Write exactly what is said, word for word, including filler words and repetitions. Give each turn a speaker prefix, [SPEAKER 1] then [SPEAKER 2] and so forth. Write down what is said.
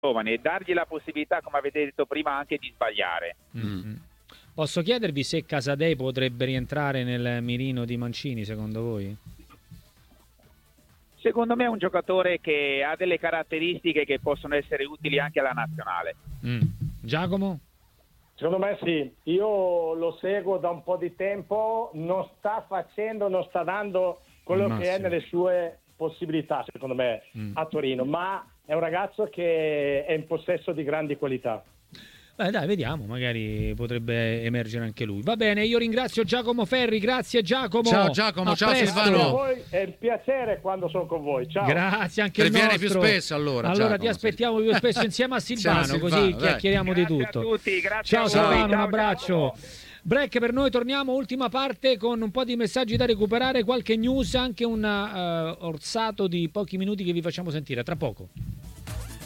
[SPEAKER 1] giovani e dargli la possibilità, come avete detto prima, anche di sbagliare.
[SPEAKER 2] Mm. Posso chiedervi se Casadei potrebbe rientrare nel mirino di Mancini, secondo voi?
[SPEAKER 1] Secondo me è un giocatore che ha delle caratteristiche che possono essere utili anche alla nazionale.
[SPEAKER 2] Mm. Giacomo?
[SPEAKER 3] Secondo me sì, io lo seguo da un po' di tempo, non sta facendo, non sta dando quello
[SPEAKER 2] Il
[SPEAKER 3] che è
[SPEAKER 2] massimo.
[SPEAKER 3] nelle sue possibilità, secondo me,
[SPEAKER 2] Mm.
[SPEAKER 3] a Torino, ma è un ragazzo che è in possesso di grandi qualità.
[SPEAKER 2] Beh, dai, vediamo, magari potrebbe emergere anche lui. Va bene, io ringrazio Giacomo Ferri, grazie Giacomo.
[SPEAKER 4] Ciao Giacomo,
[SPEAKER 2] A
[SPEAKER 4] ciao
[SPEAKER 2] presto.
[SPEAKER 3] A
[SPEAKER 4] Silvano.
[SPEAKER 3] voi è un piacere quando sono con voi, ciao.
[SPEAKER 2] Grazie anche
[SPEAKER 4] E
[SPEAKER 2] il
[SPEAKER 4] vieni
[SPEAKER 2] nostro.
[SPEAKER 4] più spesso, allora,
[SPEAKER 2] Allora
[SPEAKER 4] Giacomo,
[SPEAKER 2] ti aspettiamo più spesso insieme a Silvano,
[SPEAKER 4] Silvano,
[SPEAKER 2] così
[SPEAKER 4] vai.
[SPEAKER 2] chiacchieriamo di
[SPEAKER 1] Grazie
[SPEAKER 2] tutto.
[SPEAKER 1] a tutti, grazie
[SPEAKER 2] Ciao
[SPEAKER 1] a voi.
[SPEAKER 2] Silvano, un
[SPEAKER 1] Ciao,
[SPEAKER 2] abbraccio.
[SPEAKER 1] Giacomo.
[SPEAKER 2] Break per noi, torniamo, ultima parte con un po' di messaggi da recuperare, qualche news, anche un uh, orsato di pochi minuti che vi facciamo sentire tra poco.